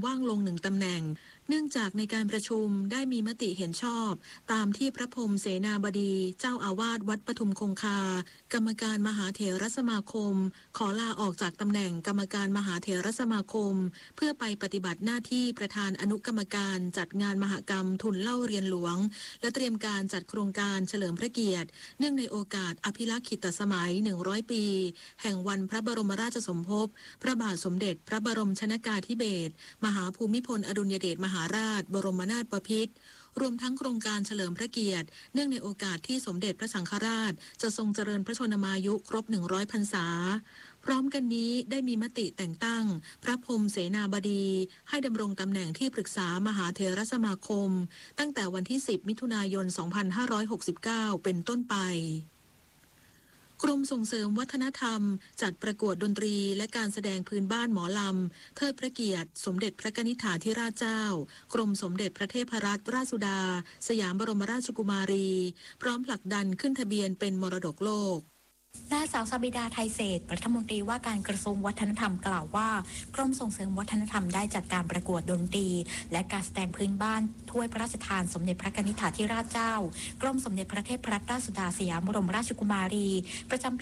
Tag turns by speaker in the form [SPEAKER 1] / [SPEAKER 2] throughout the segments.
[SPEAKER 1] ว่างลง1 ตำแหน่งเนื่องจากในการประชุมได้มีมติเห็นชอบตามที่พระพรหมเสนาบดีเจ้าอาวาสวัดปทุมคงคากรรมการมหาเถรสมาคมขอลาออกจากตำแหน่งกรรมการมหาเถรสมาคมเพื่อไปปฏิบัติหน้าที่ประธานอนุกรรมการจัดงานมหกรรมทุนเล่าเรียนหลวงและเตรียมการจัดโครงการเฉลิมพระเกียรติเนื่องในโอกาสอภิลักษิตสมัย100 ปีแห่งวันพระบรมราชสมภพพระบาทสมเด็จพระบรมชนกาธิเบศรมหาภูมิพลอดุลยเดชมหาราชบรมนาถบพิตรรวมทั้งโครงการเฉลิมพระเกียรติเนื่องในโอกาสที่สมเด็จพระสังฆราชจะทรงเจริญพระชนมายุครบ100 พรรษาพร้อมกันนี้ได้มีมติแต่งตั้งพระพรหมเสนาบดีให้ดำรงตำแหน่งที่ปรึกษามหาเถรสมาคมตั้งแต่วันที่10 มิถุนายน 2569 เป็นต้นไปกรมส่งเสริมวัฒนธรรมจัดประกวดดนตรีและการแสดงพื้นบ้านหมอลำเทิดพระเกียรติสมเด็จพระนิธิถาธิราชเจ้ากรมสมเด็จพระเทพรัตนราชสุดาสยามบรมราชกุมารีพร้อมผลักดันขึ้นทะเบียนเป็นมรดกโลก
[SPEAKER 2] นางสาวสบิดาไทยเศรษฐ์รัฐมนตรีว่าการกระทรวงวัฒนธรรมกล่าวว่ากรมส่งเสริมวัฒนธรรมได้จัดการประกวดดนตรีและการแสดงพื้นบ้านถ้วยพระราชทานสมเด็จพระนิธิถาธิราชเจ้ากรมสมเด็จพระเทพรัตนราชสุดาสยามบรมราชกุมารีประจำปี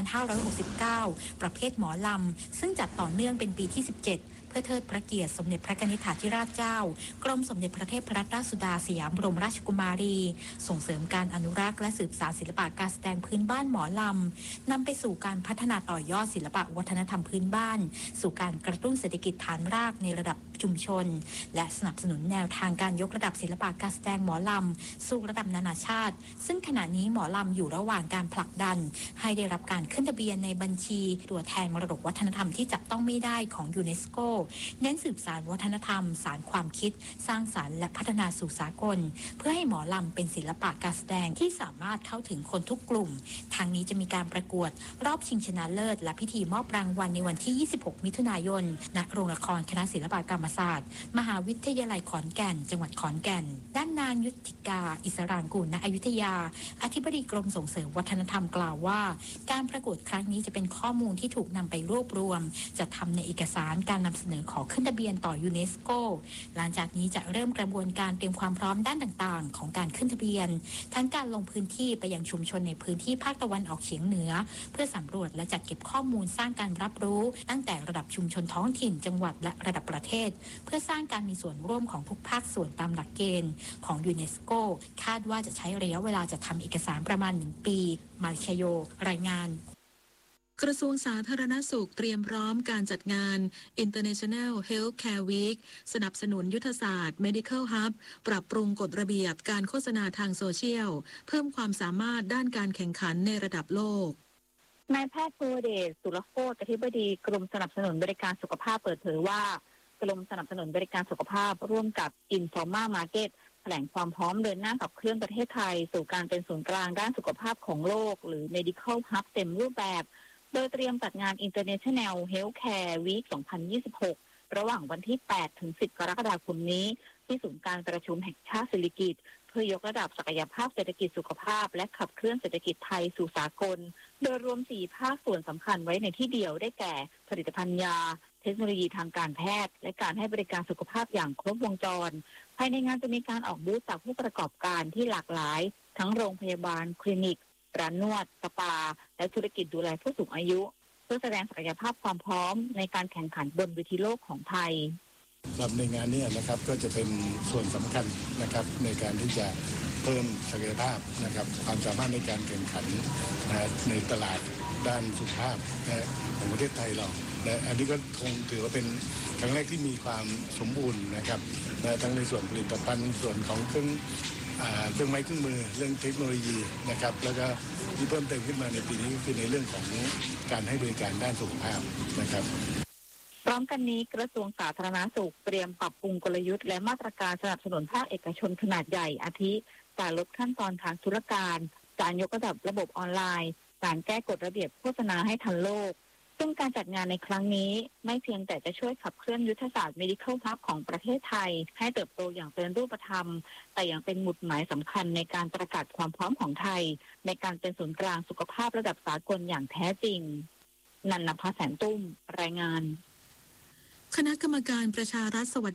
[SPEAKER 2] 2569 ประเภทหมอลำซึ่งจัดต่อเนื่องเป็นปีที่ 17เพื่อเทิดพระเกียรติสมเด็จพระนิธิถาธิราชเจ้ากรมสมเด็จพระเทพรัตนราชสุดาสยามบรมราชกุมารีส่งเสริมการอนุรักษ์และสืบสานศิลปะการแสดงพื้นบ้านหมอลำนำไปสู่การพัฒนาต่อยอดศิลปะวัฒนธรรมพื้นบ้านสู่การกระตุ้นเศรษฐกิจฐานรากในระดับชุมชนและสนับสนุนแนวทางการยกระดับศิลปะการแสดงหมอลำสู่ระดับนานาชาติซึ่งขณะนี้หมอลำอยู่ระหว่างการผลักดันให้ได้รับการขึ้นทะเบียนในบัญชีตัวแทนมรดกวัฒนธรรมที่จับต้องไม่ได้ของยูเนสโกเน้นสืบสานวัฒนธรรมสารความคิดสร้างสรรค์และพัฒนาสู่สากลเพื่อให้หมอลำเป็นศิลปะการแสดงที่สามารถเข้าถึงคนทุกกลุ่มทางนี้จะมีการประกวดรอบชิงชนะเลิศและพิธีมอบรางวัลในวันที่ 26 มิถุนายน ณ โรงละครคณะศิลปกรรมศาสตร์มหาวิทยาลัยขอนแก่นจังหวัดขอนแก่นด้านนางยุทธิกาอิสรางกูลณอยุธยาอธิบดีกรมส่งเสริมวัฒนธรรมกล่าวว่าการประกวดครั้งนี้จะเป็นข้อมูลที่ถูกนำไปรวบรวมจะทำในเอกสารการนำเสนอขอขึ้นทะเบียนต่อยูเนสโกหลังจากนี้จะเริ่มกระบวนการเตรียมความพร้อมด้านต่างๆของการขึ้นทะเบียนทั้งการลงพื้นที่ไปยังชุมชนในพื้นที่ภาคตะวันออกเฉียงเหนือเพื่อสำรวจและจัดเก็บข้อมูลสร้างการรับรู้ตั้งแต่ระดับชุมชนท้องถิ่นจังหวัดและระดับประเทศเพื่อสร้างการมีส่วนร่วมของทุกภาคส่วนตามหลักเกณฑ์ของยูเนสโกคาดว่าจะใช้ระยะเวลาจัดทำเอกสารประมาณ1 ปีมาริชโยรายงาน
[SPEAKER 1] กระทรวงสาธารณสุขเตรียมพร้อมการจัดงาน International Healthcare Week สนับสนุนยุทธศาสตร์ Medical Hub ปรับปรุงกฎระเบียบการโฆษณาทางโซเชียลเพิ่มความสามารถด้านการแข่งขันในระดับโลก
[SPEAKER 3] นายแพทย์ภูวเดช สุรโคตร อธิบดีกรมสนับสนุนบริการสุขภาพเปิดเผยว่ากรมสนับสนุนบริการสุขภาพร่วมกับ Informa Market แถลงความพร้อมเดินหน้ากับเคลื่อนประเทศไทยสู่การเป็นศูนย์กลางด้านสุขภาพของโลกหรือ Medical Hub เต็มรูปแบบโดยเตรียมจัดงาน International Healthcare Week 2026 ระหว่างวันที่ 8 ถึง 10 กรกฎาคมนี้ที่ศูนย์การประชุมแห่งชาติสิริกิติ์เพื่อยกระดับศักยภาพเศรษฐกิจสุขภาพและขับเคลื่อนเศรษฐกิจไทยสู่สากลโดยรวม 4 ภาคส่วนสำคัญไว้ในที่เดียวได้แก่ผลิตภัณฑ์ยาเทคโนโลยีทางการแพทย์และการให้บริการสุขภาพอย่างครบวงจรภายในงานจะมีการออกบูธจากผู้ประกอบการที่หลากหลายทั้งโรงพยาบาลคลินิกร้านนวดสปาและธุรกิจดูแลผู้สูงอายุเพื่อแสดงศักยภาพความพร้อมในการแข่งขันบนเวทีโลกของไทย
[SPEAKER 4] สำหรับในงานนี้นะครับก็จะเป็นส่วนสำคัญนะครับในการที่จะเพิ่มศักยภาพนะครับความสามารถในการแข่งขันในตลาดด้านสุขภาพของประเทศไทยเราและอันนี้ก็คงถือว่าเป็นครั้งแรกที่มีความสมบูรณ์นะครับทั้งในส่วนผลิตภัณฑ์ส่วนของเครื่องไม้เครื่องมือเรื่องเทคโนโลยีนะครับแล้วก็ที่เพิ่มเติมขึ้นมาในปีนี้ก็คือในเรื่องของการให้บริการด้านสุขภาพนะครับ
[SPEAKER 3] พร้อมกันนี้กระทรวงสาธารณสุขเตรียมปรับปรุงกลยุทธ์และมาตรการสนับสนุนภาคเอกชนขนาดใหญ่อาทิการลดขั้นตอนทางธุรการการยกระดับระบบออนไลน์การแก้กฎระเบียบโฆษณาให้ทันโลกซึ่งการจัดงานในครั้งนี้ไม่เพียงแต่จะช่วยขับเคลื่อนยุทธศาสตร์ Medical Hub ของประเทศไทยให้เติบโตอย่างเป็นรูปธรรมแต่ยังเป็นหมุดหมายสำคัญในการประกาศความพร้อมของไทยในการเป็นศูนย์กลางสุขภาพระดับสากลอย่างแท้จริงนันนภาแสนตุ้มรายงาน
[SPEAKER 1] คณะกรรมการประชารัฐสวัสดิ